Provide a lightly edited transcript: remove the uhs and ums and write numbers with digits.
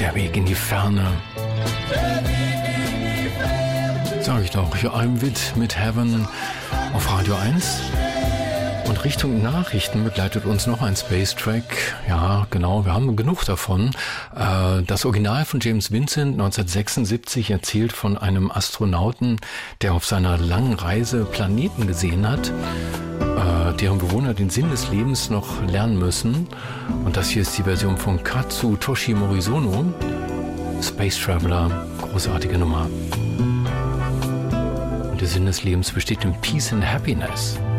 Der Weg in die Ferne. Sag ich doch, I'm with Heaven auf Radio 1. Und Richtung Nachrichten begleitet uns noch ein Space-Track. Ja, genau, wir haben genug davon. Das Original von James Vincent 1976 erzählt von einem Astronauten, der auf seiner langen Reise Planeten gesehen hat, deren Bewohner den Sinn des Lebens noch lernen müssen. Und das hier ist die Version von Katsutoshi Morisono, Space Traveler, großartige Nummer. Und der Sinn des Lebens besteht in Peace and Happiness.